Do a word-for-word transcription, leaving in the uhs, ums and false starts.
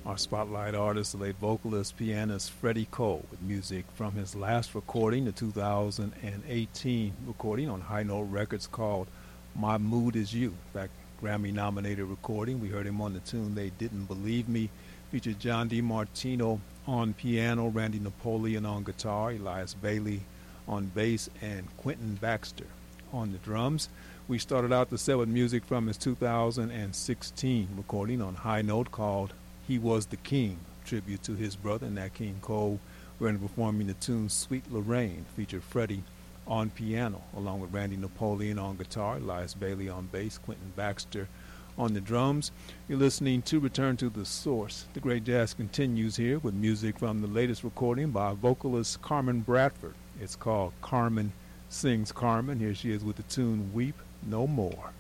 Our spotlight artist, the late vocalist, pianist Freddie Cole, with music from his last recording, the two thousand eighteen recording on High Note Records called My Mood Is You. In fact, Grammy-nominated recording. We heard him on the tune They Didn't Believe Me. Featured John DiMartino on piano, Randy Napoleon on guitar, Elias Bailey on bass, and Quentin Baxter on the drums. We started out the set with music from his two thousand sixteen recording on High Note called He Was the King, tribute to his brother, Nat King Cole. We're going to be performing the tune Sweet Lorraine, featured Freddie on piano, along with Randy Napoleon on guitar, Elias Bailey on bass, Quentin Baxter on the drums. You're listening to Return to the Source. The Great Jazz continues here with music from the latest recording by vocalist Carmen Bradford. It's called Carmen Sings Carmen. Here she is with the tune Weep No More.